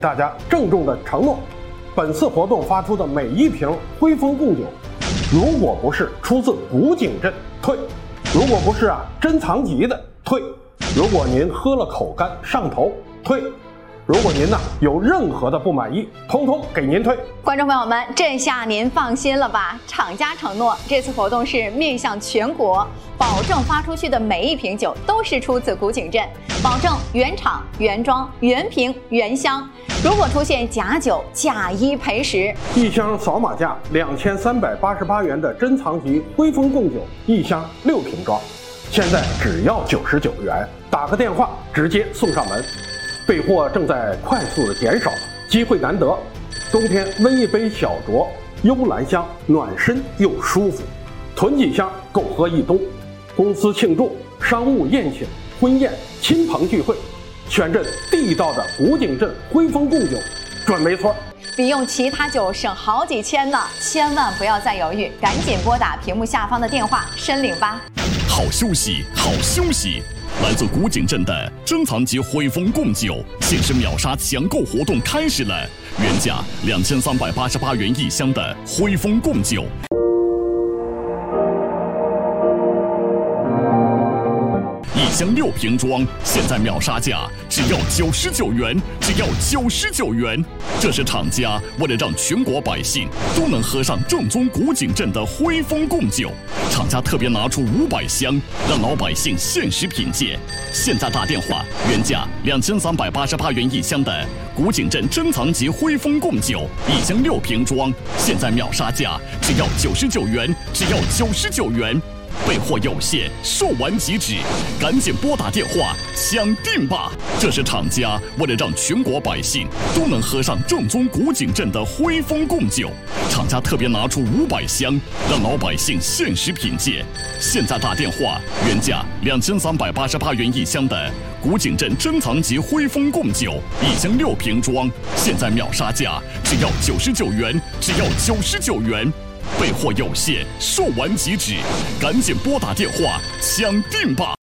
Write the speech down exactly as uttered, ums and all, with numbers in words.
大家郑重的承诺，本次活动发出的每一瓶辉丰贡酒，如果不是出自古井镇，退；如果不是啊珍藏级的，退；如果您喝了口干上头，退；如果您呢有任何的不满意，通通给您退。 观众朋友们，这下您放心了吧？厂家承诺，这次活动是面向全国，保证发出去的每一瓶酒都是出自古井镇，保证原厂、原装、原瓶、原箱。如果出现假酒，假一赔十。 一箱扫码价两千三百八十八元的珍藏级辉丰贡酒，一箱六瓶装，现在只要九十九元，打个电话直接送上门。备货正在快速的减少，机会难得，冬天温一杯小酌，幽兰香，暖身又舒服，囤几箱够喝一冬。公司庆祝、商务宴请、婚宴、亲朋聚会，选这地道的古井镇辉丰贡酒，准没错。 比用其他酒省好几千呢，千万不要再犹豫，赶紧拨打屏幕下方的电话申领吧。 好休息，好休息！来自古井镇的珍藏级辉丰贡酒限时秒杀抢购活动开始了，原价两千三百八十八元一箱的辉丰贡酒。一箱六瓶装，现在秒杀价只要九十九元，只要九十九元。这是厂家为了让全国百姓都能喝上正宗古井镇的辉丰贡酒，厂家特别拿出五百箱，让老百姓限时品鉴。现在打电话，原价两千三百八十八元一箱的古井镇珍藏级辉丰贡酒，一箱六瓶装，现在秒杀价只要九十九元，只要九十九元。备货有限，售完即止，赶紧拨打电话抢订吧！这是厂家为了让全国百姓都能喝上正宗古井镇的辉丰贡酒，厂家特别拿出五百箱，让老百姓限时品鉴。现在打电话，原价两千三百八十八元一箱的古井镇珍藏级辉丰贡酒，一箱六瓶装，现在秒杀价只要九十九元，只要九十九元。备货有限，售完即止，赶紧拨打电话抢订吧！